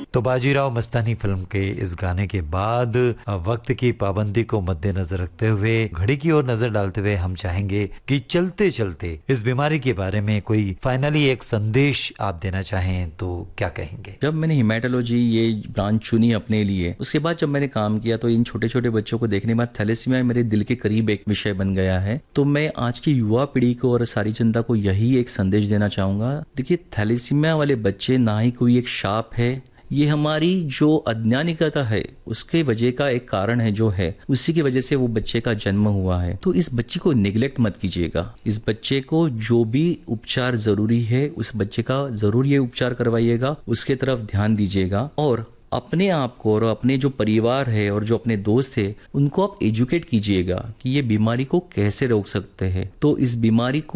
तो बाजीराव मस्तानी फिल्म के इस गाने के बाद वक्त की पाबंदी को मद्देनजर रखते हुए, घड़ी की ओर नजर डालते हुए हम चाहेंगे कि चलते चलते इस बीमारी के बारे में कोई फाइनली एक संदेश आप देना चाहें तो क्या कहेंगे? जब मैंने हेमाटोलॉजी ये ब्रांच चुनी अपने लिए, उसके बाद जब मैंने काम किया तो इन छोटे छोटे बच्चों को देखने के बाद थैलेसीमिया मेरे दिल के करीब एक विषय बन गया है। तो मैं आज की युवा पीढ़ी को और सारी जनता को यही एक संदेश देना चाहूंगा। देखिए, थैलेसीमिया वाले बच्चे ना ही कोई एक शाप है, ये हमारी जो अज्ञानिकता है उसके वजह का एक कारण है, जो है उसी की वजह से वो बच्चे का जन्म हुआ है। तो इस बच्चे को निगलेक्ट मत कीजिएगा। इस बच्चे को जो भी उपचार जरूरी है उस बच्चे का जरूर ये उपचार करवाइएगा, उसके तरफ ध्यान दीजिएगा और अपने आप को और अपने जो परिवार है और जो अपने दोस्त है उनको आप एजुकेट कीजिएगा कि ये बीमारी को कैसे रोक सकते हैं। तो इस बीमारी को